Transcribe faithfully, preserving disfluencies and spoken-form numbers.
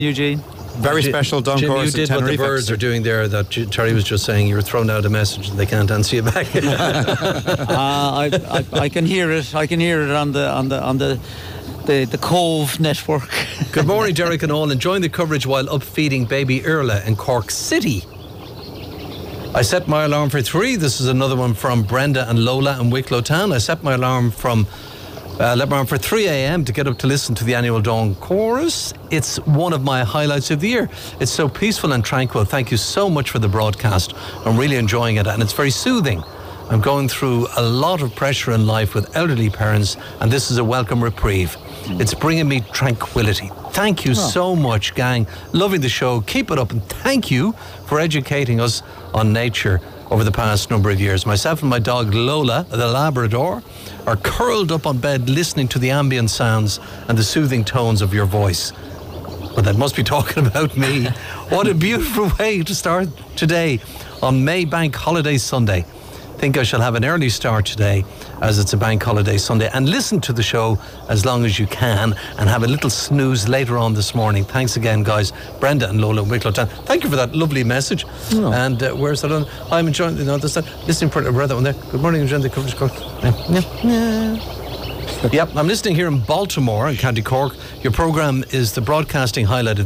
Eugene. Very special Don Jim, Chorus you did what the birds are doing there that Terry was just saying. You were throwing out a message and they can't answer you back. uh, I, I, I can hear it. I can hear it on the on the on the the, the Cove network. Good morning, Derek and all. Enjoying the coverage while up feeding baby Irla in Cork City. I set my alarm for three. This is another one from Brenda and Lola in Wicklow Town. I set my alarm from Uh, let me on for three a.m. to get up to listen to the annual Dawn Chorus. It's one of my highlights of the year. It's so peaceful and tranquil. Thank you so much for the broadcast. I'm really enjoying it, and it's very soothing. I'm going through a lot of pressure in life with elderly parents, and this is a welcome reprieve. It's bringing me tranquility. Thank you oh. so much, gang. Loving the show. Keep it up, and thank you for educating us on nature over the past number of years. Myself and my dog Lola, the Labrador, are curled up on bed listening to the ambient sounds and the soothing tones of your voice. Well, that must be talking about me. What a beautiful way to start today on May Bank Holiday Sunday. I think I shall have an early start today as it's a bank holiday Sunday, and listen to the show as long as you can and have a little snooze later on this morning. Thanks again, guys. Brenda and Lola in Wicklow Town. Thank you for that lovely message. Oh. And uh, where's that on? I'm enjoying, you know, this, that, listening for, I read that one there. Good morning, enjoying the coverage. Yeah. Yeah. Yep, I'm listening here in Baltimore in County Cork. Your programme is the broadcasting highlight of